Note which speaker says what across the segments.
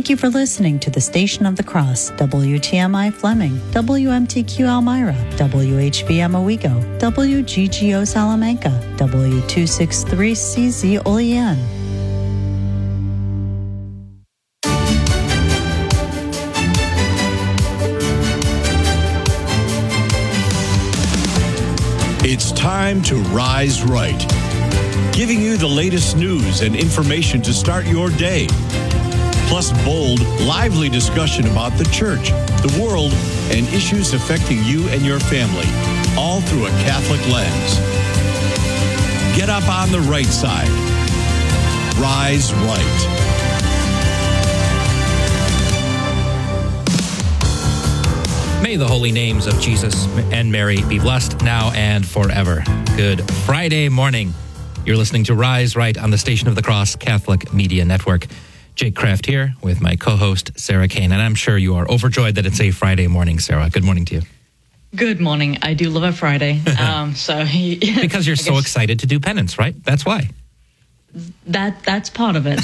Speaker 1: Thank you for listening to the Station of the Cross, WTMI Fleming, WMTQ Elmira, WHBM Owego, WGGO Salamanca, W263CZ Olean.
Speaker 2: It's time to Rise Right, giving you the latest news and information to start your day. Plus bold, lively discussion about the church, the world, and issues affecting you and your family, all through a Catholic lens. Get up on the right side. Rise Right.
Speaker 3: May the holy names of Jesus and Mary be blessed now and forever. Good Friday morning. You're listening to Rise Right on the Station of the Cross Catholic Media Network. Jake Kraft here with my co-host, Sarah Kane. And I'm sure you are overjoyed that it's a Friday morning, Sarah. Good morning to you.
Speaker 4: Good morning. I do love a Friday.
Speaker 3: Because you're so excited to do penance, right? That's why.
Speaker 4: That's part of it.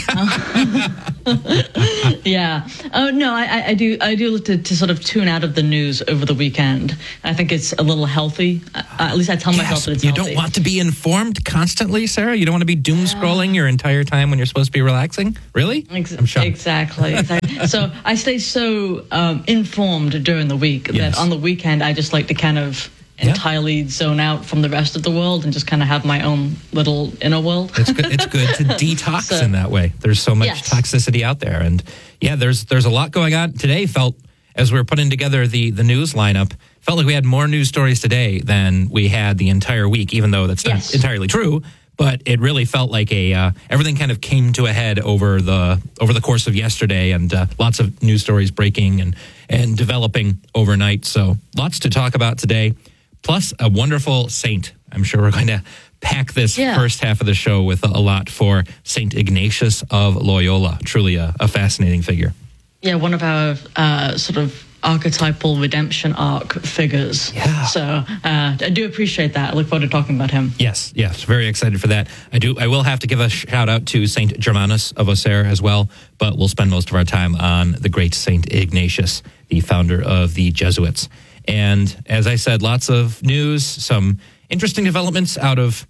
Speaker 4: Yeah. Oh no, I do to sort of tune out of the news over the weekend. I think it's a little healthy. At least I tell myself that it's
Speaker 3: you
Speaker 4: healthy.
Speaker 3: Don't want to be informed constantly, Sarah? You don't want to be doom scrolling your entire time when you're supposed to be relaxing? Really? I'm shocked.
Speaker 4: Exactly. So I stay so informed during the week that on the weekend I just like to kind of entirely zone out from the rest of the world and just kind of have my own little inner world.
Speaker 3: It's good to detox in that way. There's so much toxicity out there. And there's a lot going on. Today felt, as we were putting together the news lineup, felt like we had more news stories today than we had the entire week, even though that's not entirely true. But it really felt like everything kind of came to a head over the course of yesterday, and lots of news stories breaking and developing overnight. So lots to talk about today. Plus, a wonderful saint. I'm sure we're going to pack this first half of the show with a lot for St. Ignatius of Loyola. Truly a fascinating figure.
Speaker 4: Yeah, one of our sort of archetypal redemption arc figures.
Speaker 3: Yeah.
Speaker 4: So I do appreciate that. I look forward to talking about him.
Speaker 3: Yes. Very excited for that. I will have to give a shout out to St. Germanus of Auxerre as well, but we'll spend most of our time on the great St. Ignatius, the founder of the Jesuits. And as I said, lots of news, some interesting developments out of,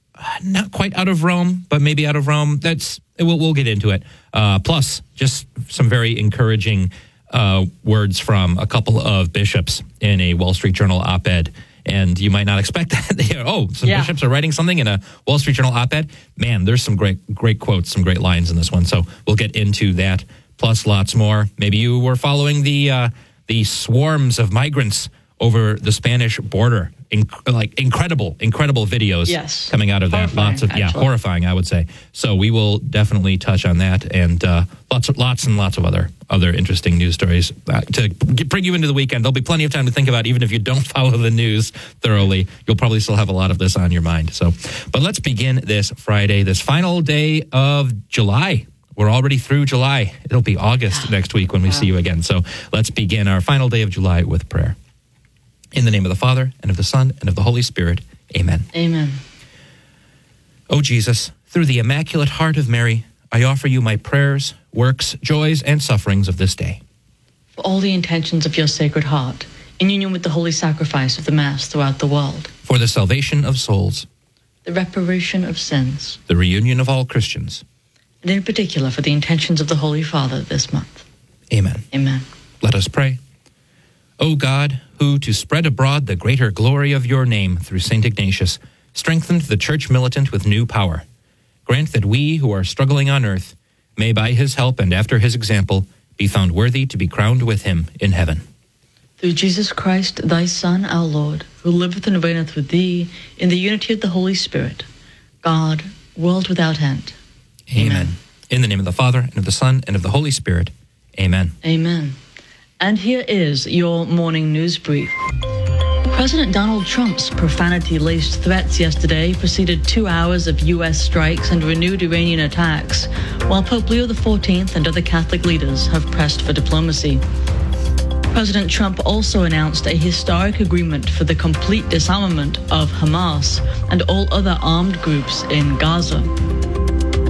Speaker 3: not quite out of Rome, but maybe out of Rome. We'll get into it. Plus, just some very encouraging words from a couple of bishops in a Wall Street Journal op-ed. And you might not expect that. Bishops are writing something in a Wall Street Journal op-ed. Man, there's some great quotes, some great lines in this one. So we'll get into that, plus lots more. Maybe you were following the swarms of migrants over the Spanish border. Incredible videos coming out of that. Horrifying, I would say. So we will definitely touch on that, and lots of other interesting news stories to bring you into the weekend. There'll be plenty of time to think about, even if you don't follow the news thoroughly. You'll probably still have a lot of this on your mind. So, but let's begin this Friday, this final day of July. We're already through July. It'll be August next week when we see you again. So let's begin our final day of July with prayer. In the name of the Father, and of the Son, and of the Holy Spirit. Amen.
Speaker 4: Amen.
Speaker 3: O Jesus, through the Immaculate Heart of Mary, I offer you my prayers, works, joys, and sufferings of this day.
Speaker 4: For all the intentions of your Sacred Heart, in union with the holy sacrifice of the Mass throughout the world.
Speaker 3: For the salvation of souls.
Speaker 4: The reparation of sins.
Speaker 3: The reunion of all Christians.
Speaker 4: And in particular for the intentions of the Holy Father this month.
Speaker 3: Amen.
Speaker 4: Amen.
Speaker 3: Let us pray. O God, who, to spread abroad the greater glory of your name through St. Ignatius, strengthened the church militant with new power, grant that we who are struggling on earth may by his help and after his example be found worthy to be crowned with him in heaven.
Speaker 4: Through Jesus Christ, thy Son, our Lord, who liveth and reigneth with thee in the unity of the Holy Spirit, God, world without end.
Speaker 3: Amen. In the name of the Father, and of the Son, and of the Holy Spirit. Amen.
Speaker 4: Amen. And here is your morning news brief. President Donald Trump's profanity-laced threats yesterday preceded 2 hours of U.S. strikes and renewed Iranian attacks, while Pope Leo XIV and other Catholic leaders have pressed for diplomacy. President Trump also announced a historic agreement for the complete disarmament of Hamas and all other armed groups in Gaza.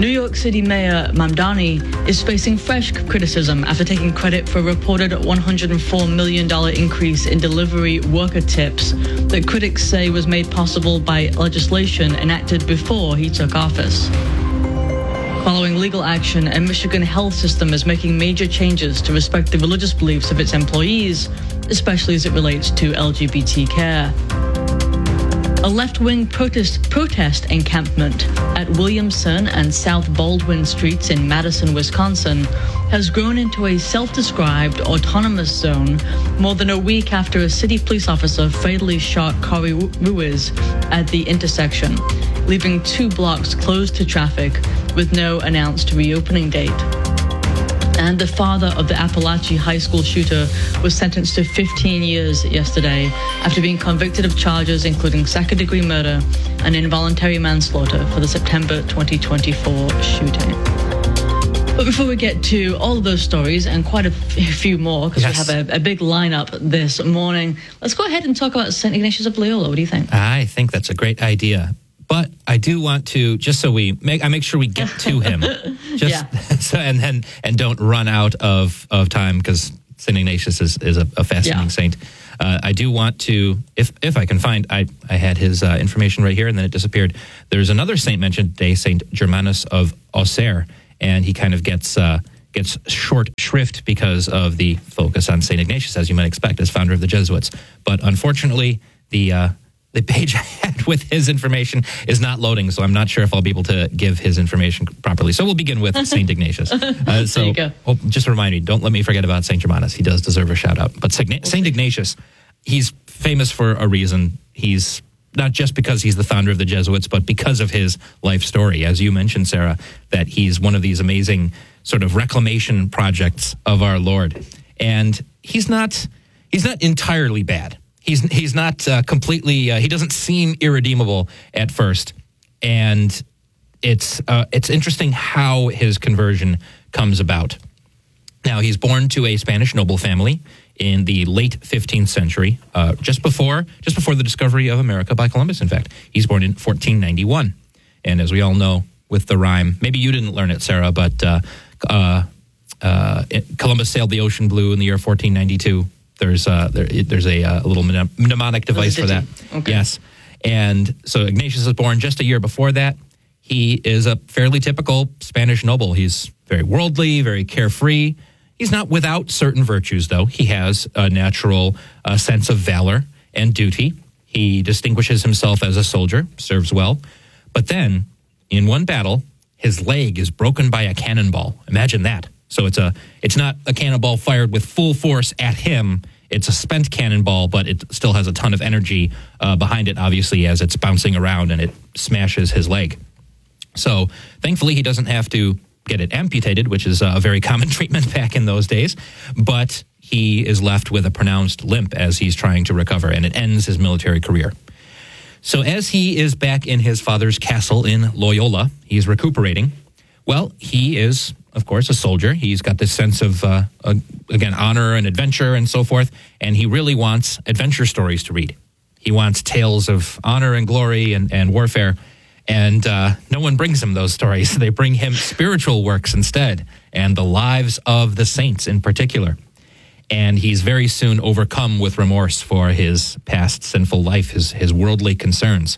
Speaker 4: New York City Mayor Mamdani is facing fresh criticism after taking credit for a reported $104 million increase in delivery worker tips that critics say was made possible by legislation enacted before he took office. Following legal action, a Michigan health system is making major changes to respect the religious beliefs of its employees, especially as it relates to LGBT care. A left-wing protest encampment at Williamson and South Baldwin Streets in Madison, Wisconsin, has grown into a self-described autonomous zone more than a week after a city police officer fatally shot Corey Ruiz at the intersection, leaving 2 blocks closed to traffic with no announced reopening date. And the father of the Appalachia High School shooter was sentenced to 15 years yesterday after being convicted of charges including second-degree murder and involuntary manslaughter for the September 2024 shooting. But before we get to all of those stories and quite a few more, because we have a big lineup this morning, let's go ahead and talk about St. Ignatius of Loyola. What do you think?
Speaker 3: I think that's a great idea. But I do want to, just so I make sure we get to him, and don't run out of time, because St. Ignatius is a fascinating saint. I do want to, if I can find, I had his information right here and then it disappeared. There's another saint mentioned today, St. Germanus of Auxerre, and he kind of gets short shrift because of the focus on St. Ignatius, as you might expect, as founder of the Jesuits. But unfortunately, the page I had with his information is not loading, so I'm not sure if I'll be able to give his information properly. So we'll begin with St. Ignatius.
Speaker 4: There you go.
Speaker 3: Just a reminder, don't let me forget about St. Germanus. He does deserve a shout out. But St. Ignatius, he's famous for a reason. He's not just because he's the founder of the Jesuits, but because of his life story. As you mentioned, Sarah, that he's one of these amazing sort of reclamation projects of our Lord. And he's not entirely bad. He's not completely. He doesn't seem irredeemable at first, and it's interesting how his conversion comes about. Now, he's born to a Spanish noble family in the late 15th century, just before the discovery of America by Columbus. In fact, he's born in 1491, and as we all know, with the rhyme, maybe you didn't learn it, Sarah, but Columbus sailed the ocean blue in the year 1492. There's a little mnemonic device for that. Okay. Yes. And so Ignatius is born just a year before that. He is a fairly typical Spanish noble. He's very worldly, very carefree. He's not without certain virtues, though. He has a natural sense of valor and duty. He distinguishes himself as a soldier, serves well. But then, in one battle, his leg is broken by a cannonball. Imagine that. So it's not a cannonball fired with full force at him. It's a spent cannonball, but it still has a ton of energy behind it, obviously, as it's bouncing around and it smashes his leg. So thankfully, he doesn't have to get it amputated, which is a very common treatment back in those days. But he is left with a pronounced limp as he's trying to recover, and it ends his military career. So as he is back in his father's castle in Loyola, he's recuperating. Well, he is, of course, a soldier. He's got this sense of, again, honor and adventure and so forth, and he really wants adventure stories to read. He wants tales of honor and glory and warfare, and no one brings him those stories. They bring him spiritual works instead, and the lives of the saints in particular. And he's very soon overcome with remorse for his past sinful life, his worldly concerns.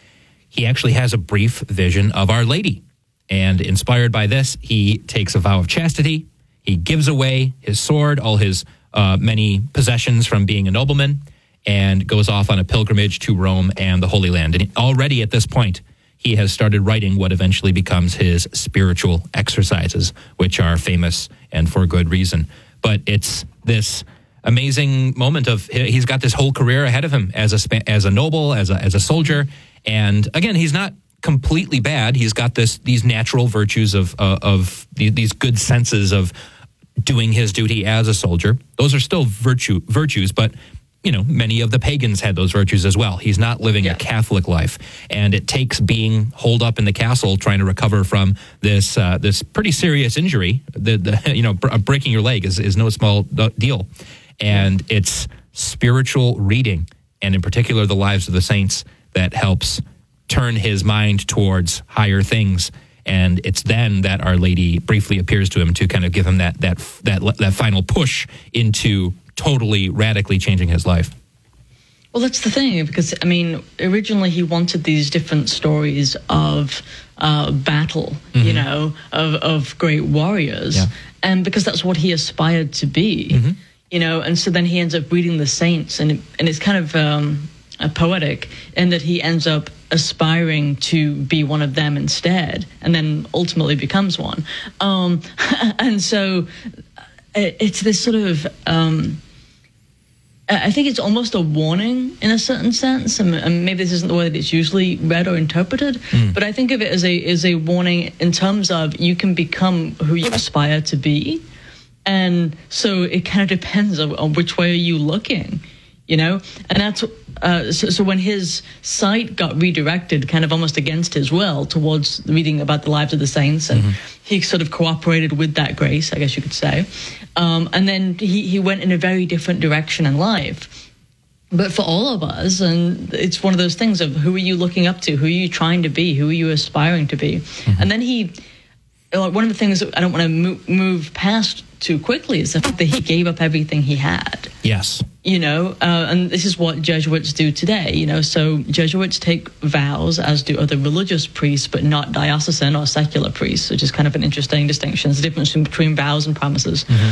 Speaker 3: He actually has a brief vision of Our Lady. And inspired by this, he takes a vow of chastity. He gives away his sword, all his many possessions from being a nobleman, and goes off on a pilgrimage to Rome and the Holy Land. And already at this point, he has started writing what eventually becomes his spiritual exercises, which are famous and for good reason. But it's this amazing moment of he's got this whole career ahead of him as a noble, as a soldier. And again, he's not completely bad. He's got these natural virtues of these good senses of doing his duty as a soldier. Those are still virtues, but many of the pagans had those virtues as well. He's not living a Catholic life, and it takes being holed up in the castle trying to recover from this pretty serious injury. Breaking your leg is no small deal, and it's spiritual reading, and in particular the lives of the saints, that helps turn his mind towards higher things And it's then that Our Lady briefly appears to him to kind of give him that final push into totally radically changing his life.
Speaker 4: Well, that's the thing, because, I mean, originally he wanted these different stories of battle, you know, of great warriors, and because that's what he aspired to be, you know, and so then he ends up reading the saints, and it's kind of poetic in that he ends up aspiring to be one of them instead, and then ultimately becomes one. And so it's this sort of... I think it's almost a warning in a certain sense, and maybe this isn't the way that it's usually read or interpreted, but I think of it as a warning in terms of you can become who you aspire to be, and so it kind of depends on which way are you looking, you know? And that's so when his sight got redirected kind of almost against his will towards reading about the lives of the saints, and he sort of cooperated with that grace, I guess you could say. And then he went in a very different direction in life. But for all of us, and it's one of those things of who are you looking up to? Who are you trying to be? Who are you aspiring to be? And then one of the things that I don't want to move past too quickly is the fact that he gave up everything he had.
Speaker 3: Yes.
Speaker 4: You know, and this is what Jesuits do today, you know, so Jesuits take vows, as do other religious priests, but not diocesan or secular priests, which is kind of an interesting distinction. There's a difference between vows and promises.